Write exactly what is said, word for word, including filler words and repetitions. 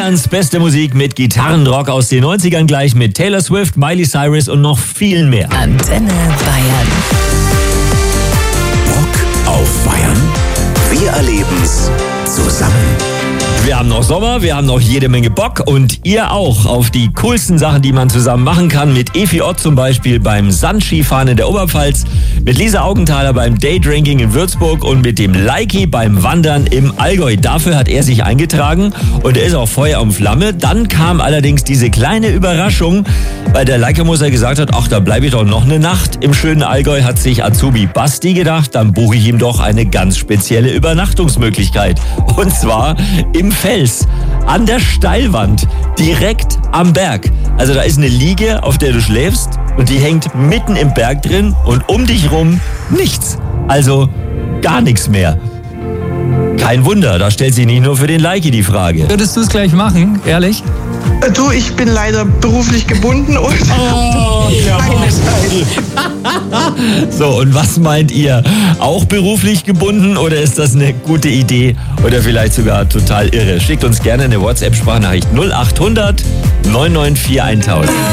Bayerns beste Musik mit Gitarrenrock aus den neunzigern gleich mit Taylor Swift, Miley Cyrus und noch viel mehr. Antenne Bayern. Bock auf Bayern? Wir erleben's zusammen. Wir haben noch Sommer, wir haben noch jede Menge Bock und ihr auch auf die coolsten Sachen, die man zusammen machen kann. Mit Efi Ott zum Beispiel beim Sandskifahren in der Oberpfalz, mit Lisa Augenthaler beim Daydrinking in Würzburg und mit dem Leiki beim Wandern im Allgäu. Dafür hat er sich eingetragen und er ist auch Feuer und Flamme. Dann kam allerdings diese kleine Überraschung, weil der Leikemusser gesagt hat, ach, da bleibe ich doch noch eine Nacht im schönen Allgäu, hat sich Azubi Basti gedacht, dann buche ich ihm doch eine ganz spezielle Übernachtungsmöglichkeit. Und zwar im Fels, an der Steilwand, direkt am Berg. Also da ist eine Liege, auf der du schläfst und die hängt mitten im Berg drin und um dich rum nichts. Also gar nichts mehr. Kein Wunder, da stellt sich nicht nur für den Leiki die Frage. Würdest du es gleich machen, ehrlich? Du, ich bin leider beruflich gebunden und Oh, keine Zeit. So, und was meint ihr? Auch beruflich gebunden oder ist das eine gute Idee oder vielleicht sogar total irre? Schickt uns gerne eine WhatsApp-Sprachnachricht null acht hundert neun neun vier tausend.